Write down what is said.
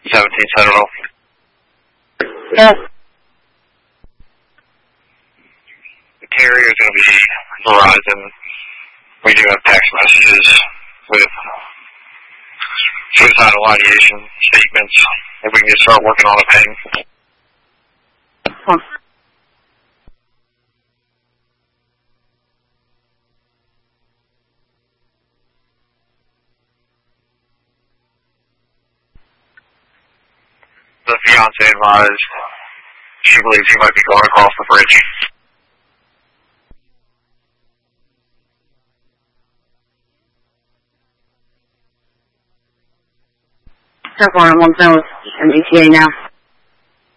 17 Sentinel. Yes. The carrier is going to be Verizon. We do have text messages with suicidal ideation statements. If we can just start working on a ping. Huh. The fiancé advised she believes he might be going across the bridge. Circle on 1 with an ETA now.